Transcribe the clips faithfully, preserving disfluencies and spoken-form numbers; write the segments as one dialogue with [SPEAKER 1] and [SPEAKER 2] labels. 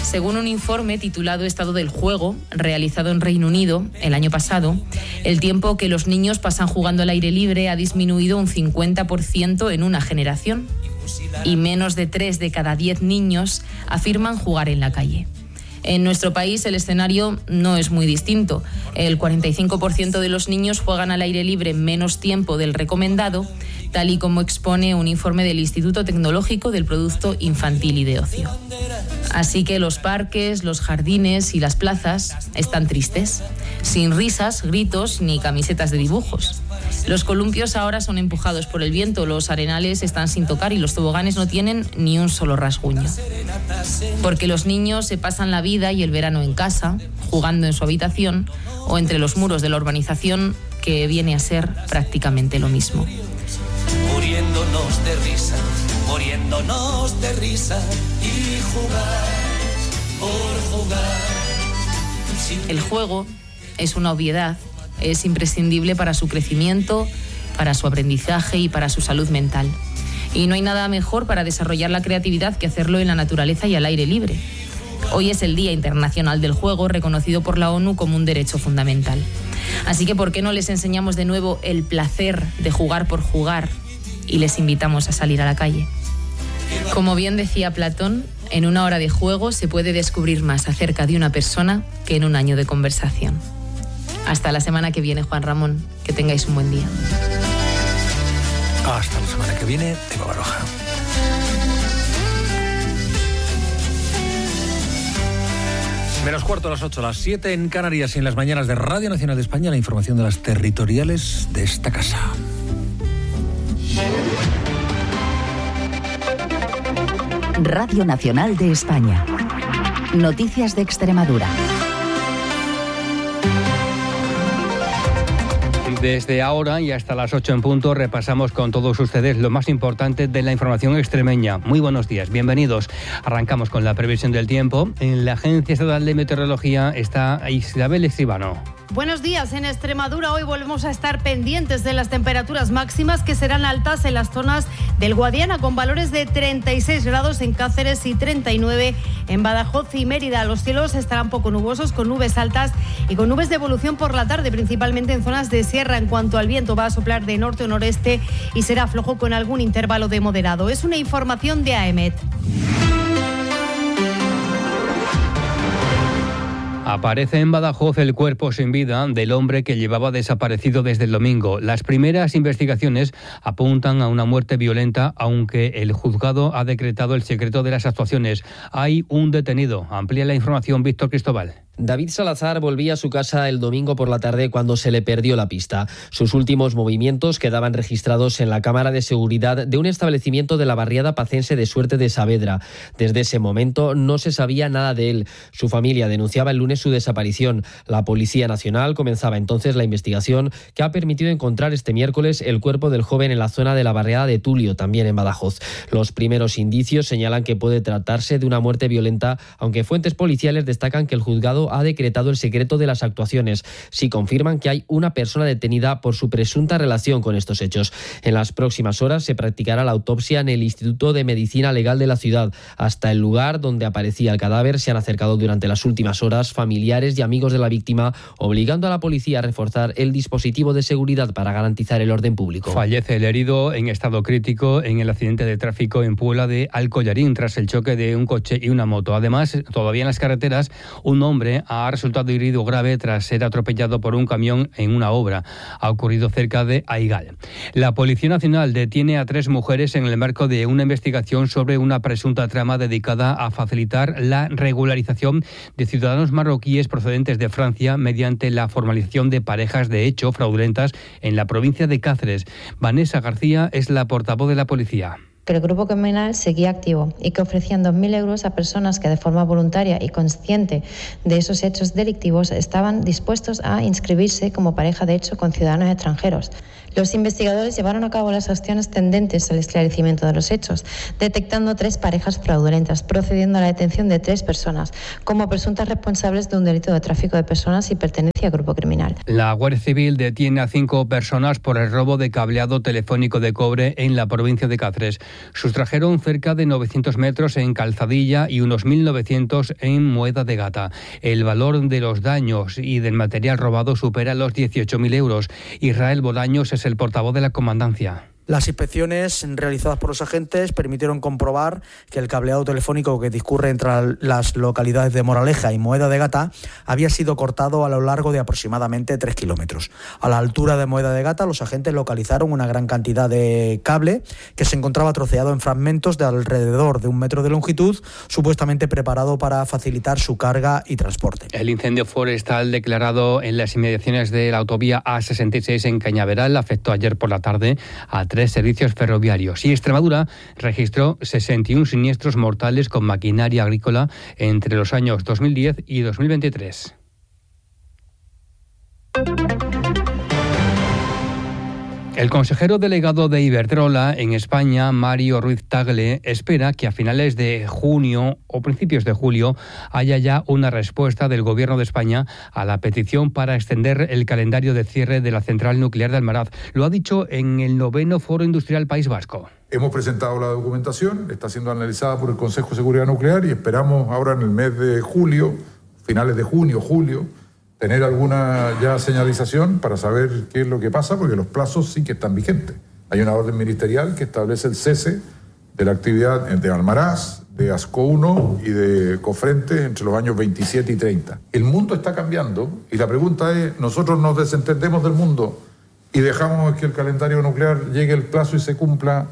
[SPEAKER 1] Según un informe titulado Estado del Juego, realizado en Reino Unido el año pasado, el tiempo que los niños pasan jugando al aire libre ha disminuido un cincuenta por ciento en una generación y menos de tres de cada diez niños afirman jugar en la calle. En nuestro país el escenario no es muy distinto. El cuarenta y cinco por ciento de los niños juegan al aire libre menos tiempo del recomendado, tal y como expone un informe del Instituto Tecnológico del Producto Infantil y de Ocio. Así que los parques, los jardines y las plazas están tristes, sin risas, gritos ni camisetas de dibujos. Los columpios ahora son empujados por el viento, los arenales están sin tocar y los toboganes no tienen ni un solo rasguño. Porque los niños se pasan la vida y el verano en casa, jugando en su habitación o entre los muros de la urbanización, que viene a ser prácticamente lo mismo.
[SPEAKER 2] Muriéndonos de risa, muriéndonos de risa y jugar por jugar.
[SPEAKER 1] El juego es una obviedad, es imprescindible para su crecimiento, para su aprendizaje y para su salud mental. Y no hay nada mejor para desarrollar la creatividad que hacerlo en la naturaleza y al aire libre. Hoy es el Día Internacional del Juego, reconocido por la ONU como un derecho fundamental. Así que, ¿por qué no les enseñamos de nuevo el placer de jugar por jugar y les invitamos a salir a la calle? Como bien decía Platón, en una hora de juego se puede descubrir más acerca de una persona que en un año de conversación. Hasta la semana que viene, Juan Ramón. Que tengáis un buen día.
[SPEAKER 3] Hasta la semana que viene, Eva Baroja. Menos cuarto a las ocho, a las siete en Canarias y en las mañanas de Radio Nacional de España, la información de las territoriales de esta casa.
[SPEAKER 4] Radio Nacional de España. Noticias de Extremadura.
[SPEAKER 5] Desde ahora y hasta las ocho en punto repasamos con todos ustedes lo más importante de la información extremeña. Muy buenos días, bienvenidos. Arrancamos con la previsión del tiempo. En la Agencia Estatal de Meteorología está Isabel Escribano.
[SPEAKER 6] Buenos días. En Extremadura hoy volvemos a estar pendientes de las temperaturas máximas que serán altas en las zonas del Guadiana, con valores de treinta y seis grados en Cáceres y treinta y nueve en Badajoz y Mérida. Los cielos estarán poco nubosos, con nubes altas y con nubes de evolución por la tarde, principalmente en zonas de sierra. En cuanto al viento, va a soplar de norte o noreste y será flojo con algún intervalo de moderado. Es una información de A E M E T.
[SPEAKER 5] Aparece en Badajoz el cuerpo sin vida del hombre que llevaba desaparecido desde el domingo. Las primeras investigaciones apuntan a una muerte violenta, aunque el juzgado ha decretado el secreto de las actuaciones. Hay un detenido. Amplía la información Víctor Cristóbal.
[SPEAKER 7] David Salazar volvía a su casa el domingo por la tarde cuando se le perdió la pista. Sus últimos movimientos quedaban registrados en la cámara de seguridad de un establecimiento de la barriada pacense de Suerte de Saavedra. Desde ese momento no se sabía nada de él. Su familia denunciaba el lunes su desaparición. La Policía Nacional comenzaba entonces la investigación que ha permitido encontrar este miércoles el cuerpo del joven en la zona de la barriada de Tulio, también en Badajoz. Los primeros indicios señalan que puede tratarse de una muerte violenta, aunque fuentes policiales destacan que el juzgado ha decretado el secreto de las actuaciones. Sí confirman que hay una persona detenida por su presunta relación con estos hechos. En las próximas horas se practicará la autopsia en el Instituto de Medicina Legal de la ciudad. Hasta el lugar donde aparecía el cadáver se han acercado durante las últimas horas familiares y amigos de la víctima, obligando a la policía a reforzar el dispositivo de seguridad para garantizar el orden público.
[SPEAKER 5] Fallece el herido en estado crítico en el accidente de tráfico en Puebla de Alcollarín tras el choque de un coche y una moto. Además, todavía en las carreteras, un hombre ha resultado herido grave tras ser atropellado por un camión en una obra. Ha ocurrido cerca de Aigal. La Policía Nacional detiene a tres mujeres en el marco de una investigación sobre una presunta trama dedicada a facilitar la regularización de ciudadanos marroquíes procedentes de Francia mediante la formalización de parejas de hecho fraudulentas en la provincia de Cáceres. Vanessa García es la portavoz de la policía.
[SPEAKER 8] Que el grupo criminal seguía activo y que ofrecían dos mil euros a personas que de forma voluntaria y consciente de esos hechos delictivos estaban dispuestos a inscribirse como pareja de hecho con ciudadanos extranjeros. Los investigadores llevaron a cabo las acciones tendentes al esclarecimiento de los hechos, detectando tres parejas fraudulentas, procediendo a la detención de tres personas como presuntas responsables de un delito de tráfico de personas y pertenencia a grupo criminal.
[SPEAKER 5] La Guardia Civil detiene a cinco personas por el robo de cableado telefónico de cobre en la provincia de Cáceres. Sustrajeron cerca de novecientos metros en Calzadilla y unos mil novecientos en Mueda de Gata. El valor de los daños y del material robado supera los dieciocho mil euros. Israel Bolaños es el portavoz de la comandancia.
[SPEAKER 9] Las inspecciones realizadas por los agentes permitieron comprobar que el cableado telefónico que discurre entre las localidades de Moraleja y Mueda de Gata había sido cortado a lo largo de aproximadamente tres kilómetros. A la altura de Mueda de Gata, los agentes localizaron una gran cantidad de cable que se encontraba troceado en fragmentos de alrededor de un metro de longitud, supuestamente preparado para facilitar su carga y transporte.
[SPEAKER 5] El incendio forestal declarado en las inmediaciones de la autovía A sesenta y seis en Cañaveral afectó ayer por la tarde a tres servicios ferroviarios, y Extremadura registró sesenta y uno siniestros mortales con maquinaria agrícola entre los años dos mil diez y dos mil veintitrés. El consejero delegado de Iberdrola en España, Mario Ruiz Tagle, espera que a finales de junio o principios de julio haya ya una respuesta del Gobierno de España a la petición para extender el calendario de cierre de la central nuclear de Almaraz. Lo ha dicho en el noveno Foro Industrial País Vasco.
[SPEAKER 10] Hemos presentado la documentación, está siendo analizada por el Consejo de Seguridad Nuclear y esperamos ahora en el mes de julio, finales de junio, julio, tener alguna ya señalización para saber qué es lo que pasa, porque los plazos sí que están vigentes. Hay una orden ministerial que establece el cese de la actividad de Almaraz, de Asco uno y de Cofrentes entre los años veintisiete y treinta. El mundo está cambiando y la pregunta es, ¿nosotros nos desentendemos del mundo y dejamos que el calendario nuclear llegue el plazo y se cumpla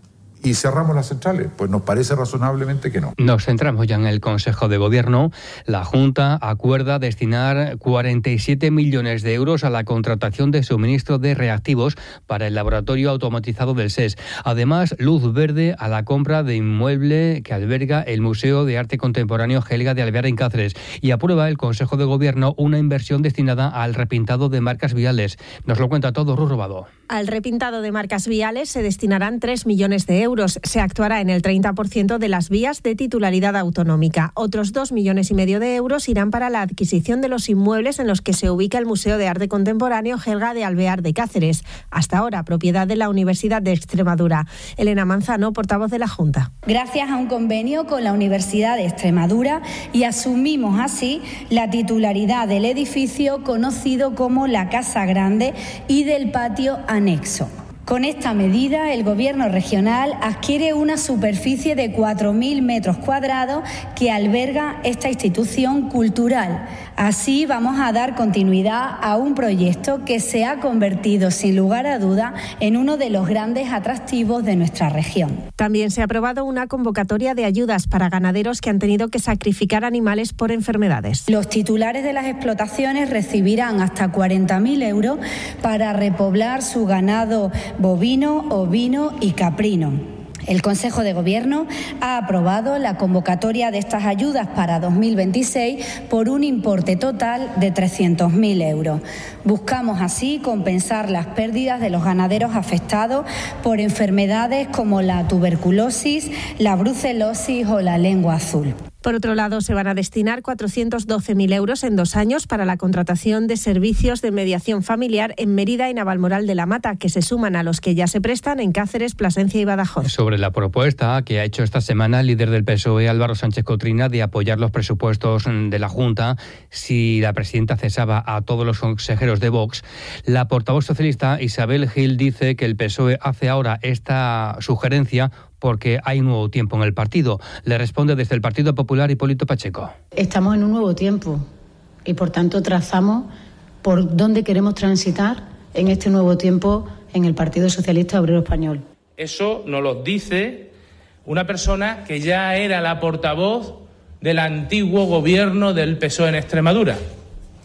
[SPEAKER 10] y cerramos las centrales? Pues nos parece razonablemente que no.
[SPEAKER 5] Nos centramos ya en el Consejo de Gobierno. La Junta acuerda destinar cuarenta y siete millones de euros a la contratación de suministro de reactivos para el laboratorio automatizado del S E S. Además, luz verde a la compra de inmueble que alberga el Museo de Arte Contemporáneo Helga de Alvear en Cáceres. Y aprueba el Consejo de Gobierno una inversión destinada al repintado de marcas viales. Nos lo cuenta todo Ruth Robado.
[SPEAKER 11] Al repintado de marcas viales se destinarán tres millones de euros. Se actuará en el treinta por ciento de las vías de titularidad autonómica. Otros dos millones y medio de euros irán para la adquisición de los inmuebles en los que se ubica el Museo de Arte Contemporáneo Helga de Alvear de Cáceres, hasta ahora propiedad de la Universidad de Extremadura. Elena Manzano, portavoz de la Junta.
[SPEAKER 12] Gracias a un convenio con la Universidad de Extremadura y asumimos así la titularidad del edificio conocido como la Casa Grande y del patio anexo. Con esta medida, el Gobierno regional adquiere una superficie de cuatro mil metros cuadrados que alberga esta institución cultural. Así vamos a dar continuidad a un proyecto que se ha convertido, sin lugar a duda, en uno de los grandes atractivos de nuestra región.
[SPEAKER 11] También se ha aprobado una convocatoria de ayudas para ganaderos que han tenido que sacrificar animales por enfermedades.
[SPEAKER 12] Los titulares de las explotaciones recibirán hasta cuarenta mil euros para repoblar su ganado bovino, ovino y caprino. El Consejo de Gobierno ha aprobado la convocatoria de estas ayudas para dos mil veintiséis por un importe total de trescientos mil euros. Buscamos así compensar las pérdidas de los ganaderos afectados por enfermedades como la tuberculosis, la brucelosis o la lengua azul.
[SPEAKER 11] Por otro lado, se van a destinar cuatrocientos doce mil euros en dos años para la contratación de servicios de mediación familiar en Mérida y Navalmoral de la Mata, que se suman a los que ya se prestan en Cáceres, Plasencia y Badajoz.
[SPEAKER 5] Sobre la propuesta que ha hecho esta semana el líder del P S O E, Álvaro Sánchez Cotrina, de apoyar los presupuestos de la Junta si la presidenta cesaba a todos los consejeros de Vox, la portavoz socialista Isabel Gil dice que el P S O E hace ahora esta sugerencia porque hay un nuevo tiempo en el partido. Le responde desde el Partido Popular Hipólito Pacheco.
[SPEAKER 13] Estamos en un nuevo tiempo y por tanto trazamos por dónde queremos transitar en este nuevo tiempo en el Partido Socialista Obrero Español.
[SPEAKER 14] Eso nos lo dice una persona que ya era la portavoz del antiguo gobierno del P S O E en Extremadura.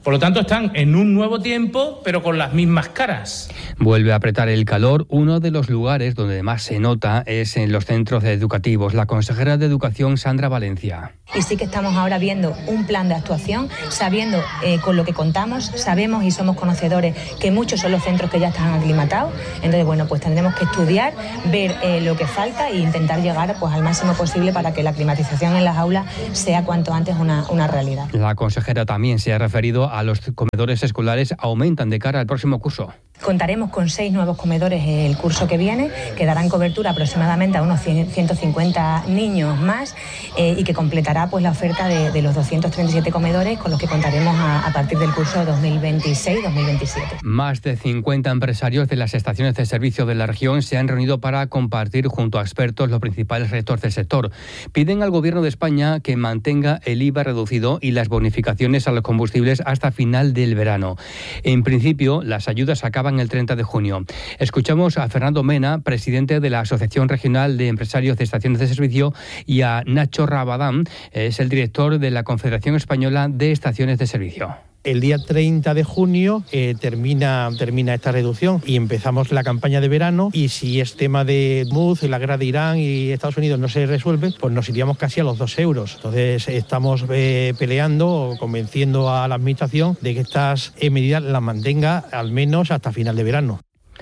[SPEAKER 14] Por lo tanto, están en un nuevo tiempo, pero con las mismas caras.
[SPEAKER 5] Vuelve a apretar el calor. Uno de los lugares donde más se nota es en los centros educativos. La consejera de Educación, Sandra Valencia.
[SPEAKER 15] Y sí que estamos ahora viendo un plan de actuación, sabiendo eh, con lo que contamos, sabemos y somos conocedores que muchos son los centros que ya están aclimatados. Entonces, bueno, pues tendremos que estudiar, ver eh, lo que falta e intentar llegar pues al máximo posible para que la climatización en las aulas sea cuanto antes una, una realidad.
[SPEAKER 5] La consejera también se ha referido a los comedores escolares, aumentan de cara al próximo curso.
[SPEAKER 15] Contaremos con seis nuevos comedores el curso que viene, que darán cobertura aproximadamente a unos ciento cincuenta niños más eh, y que completará pues la oferta de, de los doscientos treinta y siete comedores con los que contaremos a, a partir del curso dos mil veintiséis dos mil veintisiete.
[SPEAKER 5] Más de cincuenta empresarios de las estaciones de servicio de la región se han reunido para compartir junto a expertos los principales retos del sector. Piden al Gobierno de España que mantenga el I V A reducido y las bonificaciones a los combustibles hasta final del verano. En principio, las ayudas acaban el treinta de junio. Escuchamos a Fernando Mena, presidente de la Asociación Regional de Empresarios de Estaciones de Servicio, y a Nacho Rabadán, es el director de la Confederación Española de Estaciones de Servicio.
[SPEAKER 16] El día treinta de junio eh, termina, termina esta reducción y empezamos la campaña de verano, y si es tema de M U D, la guerra de Irán y Estados Unidos no se resuelve, pues nos iríamos casi a los dos euros. Entonces estamos eh, peleando o convenciendo a la Administración de que estas eh, medidas las mantenga al menos hasta final de verano.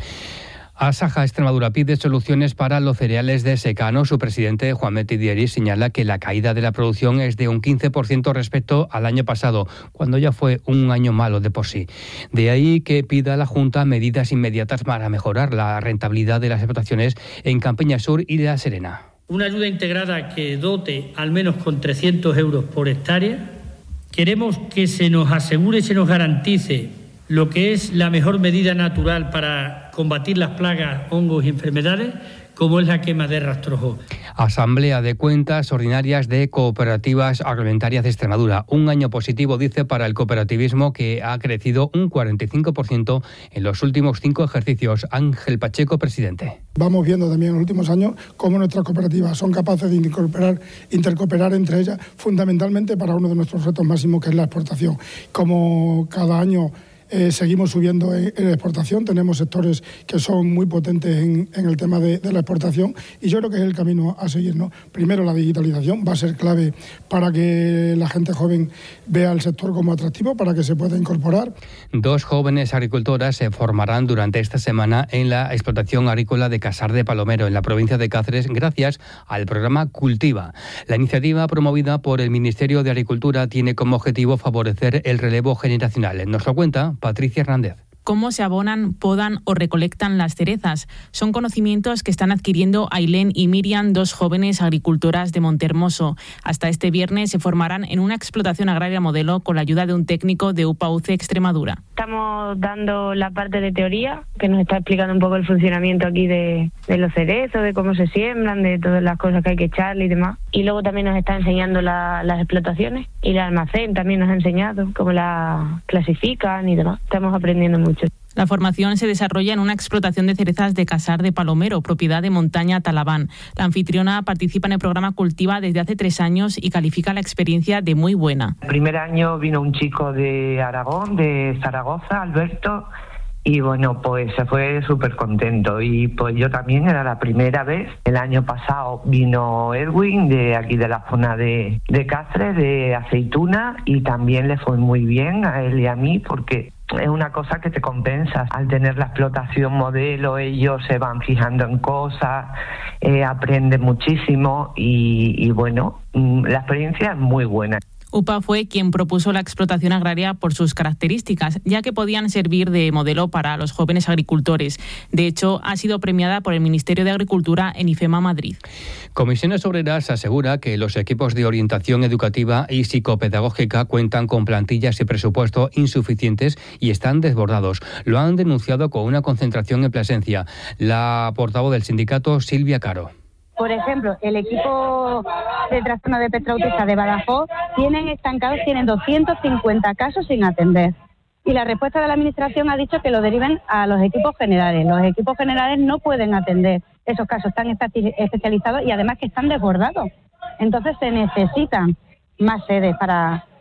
[SPEAKER 5] Asaja Extremadura pide soluciones para los cereales de secano. Su presidente, Juan Metidieri, señala que la caída de la producción es de un quince por ciento respecto al año pasado, cuando ya fue un año malo de por sí. De ahí que pida a la Junta medidas inmediatas para mejorar la rentabilidad de las explotaciones en Campiña Sur y La Serena.
[SPEAKER 17] Una ayuda integrada que dote al menos con trescientos euros por hectárea. Queremos que se nos asegure y se nos garantice lo que es la mejor medida natural para combatir las plagas, hongos y enfermedades, como es la quema de rastrojo.
[SPEAKER 5] Asamblea de Cuentas Ordinarias de Cooperativas Agroalimentarias de Extremadura. Un año positivo, dice, para el cooperativismo, que ha crecido un cuarenta y cinco por ciento en los últimos cinco ejercicios. Ángel Pacheco, presidente.
[SPEAKER 18] Vamos viendo también en los últimos años cómo nuestras cooperativas son capaces de incorporar, intercooperar entre ellas, fundamentalmente para uno de nuestros retos máximos, que es la exportación. Como cada año Eh, seguimos subiendo en, en la exportación, tenemos sectores que son muy potentes en, en el tema de, de la exportación, y yo creo que es el camino a seguir, ¿no? Primero, la digitalización va a ser clave para que la gente joven vea el sector como atractivo, para que se pueda incorporar.
[SPEAKER 5] Dos jóvenes agricultoras se formarán durante esta semana en la explotación agrícola de Casar de Palomero, en la provincia de Cáceres, gracias al programa Cultiva. La iniciativa, promovida por el Ministerio de Agricultura, tiene como objetivo favorecer el relevo generacional. Nos lo cuenta Patricia Hernández.
[SPEAKER 19] Cómo se abonan, podan o recolectan las cerezas. Son conocimientos que están adquiriendo Ailén y Miriam, dos jóvenes agricultoras de Montehermoso. Hasta este viernes se formarán en una explotación agraria modelo con la ayuda de un técnico de U P A U C E Extremadura.
[SPEAKER 20] Estamos dando la parte de teoría, que nos está explicando un poco el funcionamiento aquí de, de los cerezos, de cómo se siembran, de todas las cosas que hay que echarle y demás. Y luego también nos está enseñando la, las explotaciones, y el almacén también nos ha enseñado cómo la clasifican y demás. Estamos aprendiendo mucho.
[SPEAKER 19] La formación se desarrolla en una explotación de cerezas de Casar de Palomero, propiedad de Montaña Talabán. La anfitriona participa en el programa Cultiva desde hace tres años y califica la experiencia de muy buena.
[SPEAKER 21] El primer año vino un chico de Aragón, de Zaragoza, Alberto, y bueno, pues se fue súper contento. Y pues yo también, era la primera vez. El año pasado vino Edwin, de aquí de la zona de, de Cáceres, de Aceituna, y también le fue muy bien a él y a mí, porque es una cosa que te compensa. Al tener la explotación modelo, ellos se van fijando en cosas, eh, aprenden muchísimo y, y bueno, la experiencia es muy buena.
[SPEAKER 19] U P A fue quien propuso la explotación agraria por sus características, ya que podían servir de modelo para los jóvenes agricultores. De hecho, ha sido premiada por el Ministerio de Agricultura en IFEMA Madrid.
[SPEAKER 5] Comisiones Obreras asegura que los equipos de orientación educativa y psicopedagógica cuentan con plantillas y presupuesto insuficientes y están desbordados. Lo han denunciado con una concentración en Plasencia. La portavoz del sindicato, Silvia Caro.
[SPEAKER 22] Por ejemplo, el equipo de trastorno de espectro autista de Badajoz tienen estancados, tienen doscientos cincuenta casos sin atender. Y la respuesta de la Administración ha dicho que lo deriven a los equipos generales. Los equipos generales no pueden atender esos casos tan especializados y además que están desbordados. Entonces se necesitan más sedes para,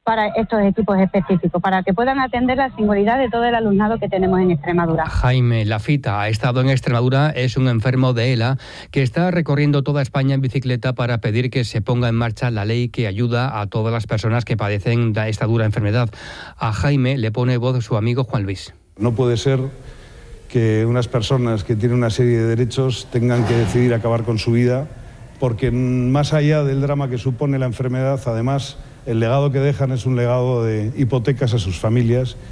[SPEAKER 22] para estos equipos específicos, para que puedan atender la singularidad de todo el alumnado que tenemos en Extremadura.
[SPEAKER 5] Jaime Lafita ha estado en Extremadura, es un enfermo de ELA que está recorriendo toda España en bicicleta para pedir que se ponga en marcha la ley que ayuda a todas las personas que padecen esta dura enfermedad. A Jaime le pone voz su amigo Juan Luis.
[SPEAKER 1] No puede ser que unas personas que tienen una serie de derechos tengan que decidir acabar con su vida, porque más allá del drama que supone la enfermedad, además, el legado que dejan es un legado de hipotecas a sus familias